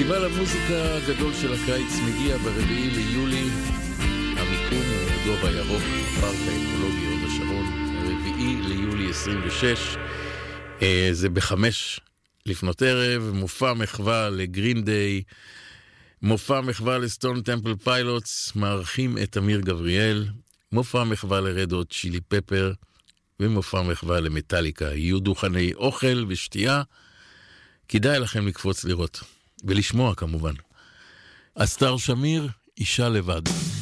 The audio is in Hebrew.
פסטיבל המוזיקה הגדול של הקיץ מגיע ב4 ליולי. המיקום הוא דוב הירוק, פארק האקולוגי הוד השרון, 4 ליולי 26. זה ב5 לפנות ערב, מופע מחווה לגרין דיי, מופע מחווה לסטון טמפל פיילוטס, מארחים את אמיר גבריאל, מופע מחווה לרד הוט צ'ילי פפר, ומופע מחווה למטליקה. יהיו דוכני אוכל ושתייה, כדאי לכם לקפוץ לראות, ולשמוע כמובן. אסתר שמיר, אישה לבד.